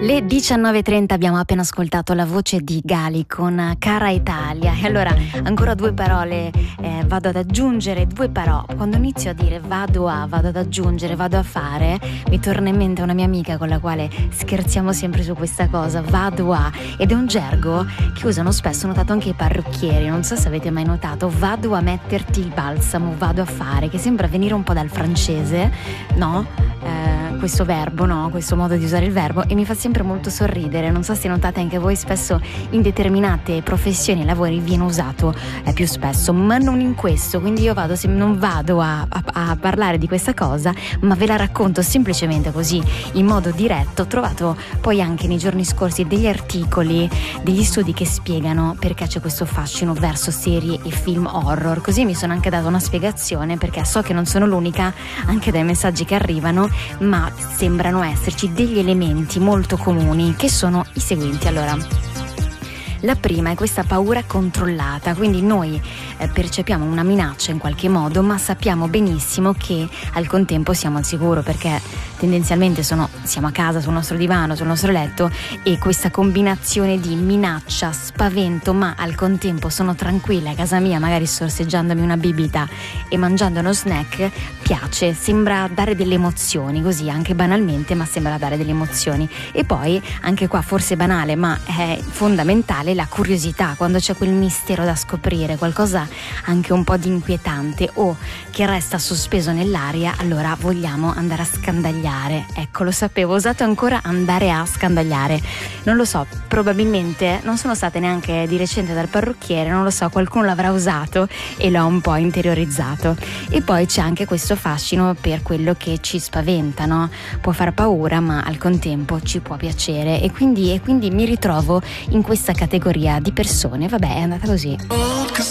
Le 19.30 abbiamo appena ascoltato la voce di Gali con Cara Italia. E allora ancora due parole, vado ad aggiungere due parole. Quando inizio a dire vado ad aggiungere, vado a fare, mi torna in mente una mia amica con la quale scherziamo sempre su questa cosa, vado a, ed è un gergo che usano spesso, ho notato anche i parrucchieri, non so se avete mai notato, vado a metterti il balsamo, vado a fare, che sembra venire un po' dal francese, no? Questo verbo, no? Questo modo di usare il verbo, e mi fa sempre molto sorridere. Non so se notate anche voi, spesso in determinate professioni e lavori viene usato più spesso, ma non in questo. Quindi io non vado a parlare di questa cosa, ma ve la racconto semplicemente così in modo diretto. Ho trovato poi anche nei giorni scorsi degli articoli, degli studi che spiegano perché c'è questo fascino verso serie e film horror. Così mi sono anche data una spiegazione, perché so che non sono l'unica, anche dai messaggi che arrivano, ma sembrano esserci degli elementi molto comuni che sono i seguenti. Allora, la prima è questa paura controllata, quindi noi percepiamo una minaccia in qualche modo, ma sappiamo benissimo che al contempo siamo al sicuro, perché tendenzialmente siamo a casa, sul nostro divano, sul nostro letto, e questa combinazione di minaccia, spavento, ma al contempo sono tranquilla a casa mia, magari sorseggiandomi una bibita e mangiando uno snack, piace, sembra dare delle emozioni, così anche banalmente, ma sembra dare delle emozioni. E poi anche qua, forse banale, ma è fondamentale, la curiosità, quando c'è quel mistero da scoprire, qualcosa anche un po' di inquietante o che resta sospeso nell'aria, allora vogliamo andare a scandagliare. Ecco, lo sapevo, ho usato ancora andare a scandagliare. Non lo so, probabilmente non sono state neanche di recente dal parrucchiere, non lo so, qualcuno l'avrà usato e l'ho un po' interiorizzato. E poi c'è anche questo fascino per quello che ci spaventa, no? Può far paura, ma al contempo ci può piacere, e quindi mi ritrovo in questa categoria di persone. Vabbè, è andata così.